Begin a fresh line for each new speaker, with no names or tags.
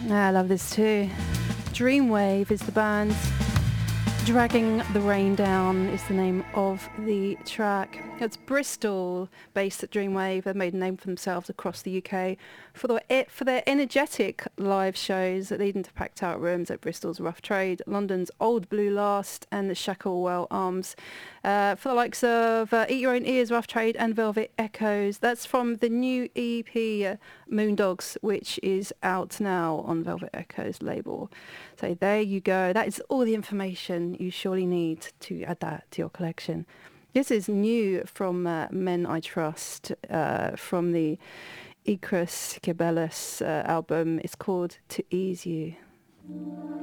I love this too. Dreamwave is the band. Dragging the Rain Down is the name of the track. It's Bristol based at Dreamwave. They've made a name for themselves across the UK for their energetic live shows that lead into packed out rooms at Bristol's Rough Trade, London's Old Blue Last and the Shacklewell Arms. For the likes of Eat Your Own Ears, Rough Trade and Velvet Echoes. That's from the new EP Moondogs, which is out now on Velvet Echoes label. So there you go. That is all the information you surely need to add that to your collection. This is new from Men I Trust, from the Icrus Cabellus album. It's called To Ease You.